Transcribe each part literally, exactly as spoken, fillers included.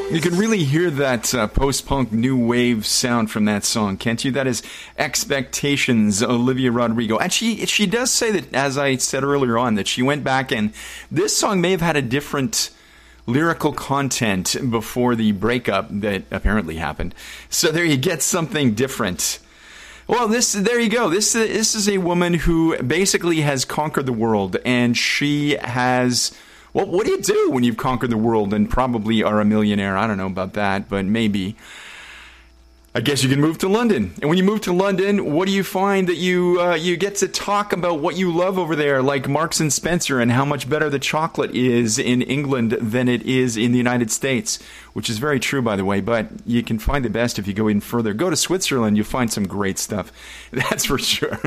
You can really hear that uh, post-punk new wave sound from that song, can't you? That is Expectations, Olivia Rodrigo. And she she does say that, as I said earlier on, that she went back and this song may have had a different lyrical content before the breakup that apparently happened. So there you get something different. Well, this there you go. This, this is a woman who basically has conquered the world, and she has... Well, what do you do when you've conquered the world and probably are a millionaire? I don't know about that, but maybe. I guess you can move to London. And when you move to London, what do you find? That you uh, you get to talk about what you love over there, like Marks and Spencer, and how much better the chocolate is in England than it is in the United States, which is very true, by the way, but you can find the best if you go even further. Go to Switzerland, you'll find some great stuff. That's for sure.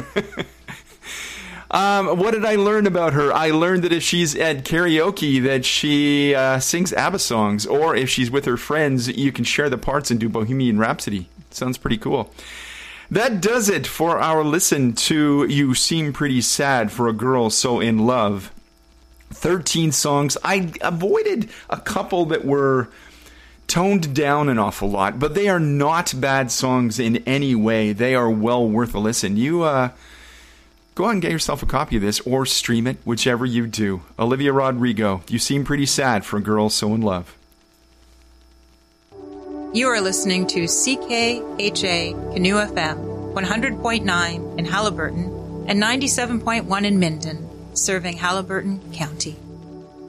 Um, what did I learn about her? I learned that if she's at karaoke, that she uh, sings ABBA songs, or if she's with her friends, you can share the parts and do Bohemian Rhapsody. Sounds pretty cool. That does it for our listen to You Seem Pretty Sad for a Girl So In Love. thirteen songs. I avoided a couple that were toned down an awful lot, but they are not bad songs in any way. They are well worth a listen. You, uh... Go out and get yourself a copy of this, or stream it, whichever you do. Olivia Rodrigo, You Seem Pretty Sad for a Girl So In Love. You are listening to C K H A Canoe F M, one hundred point nine in Haliburton and ninety-seven point one in Minden, serving Haliburton County.